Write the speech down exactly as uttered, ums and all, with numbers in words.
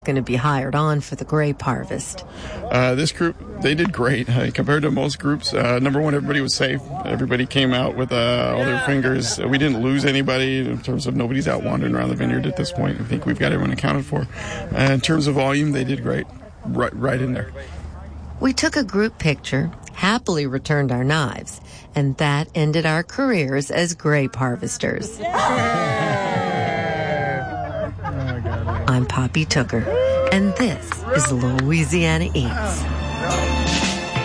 going to be hired on for the grape harvest. Uh, this group, they did great. Uh, compared to most groups, uh, number one, everybody was safe. Everybody came out with uh, all their fingers. We didn't lose anybody in terms of nobody's out wandering around the vineyard at this point. I think we've got everyone accounted for. Uh, in terms of volume, they did great. Right, right in there. We took a group picture, happily returned our knives, and that ended our careers as grape harvesters. I'm Poppy Tooker, and this is Louisiana Eats.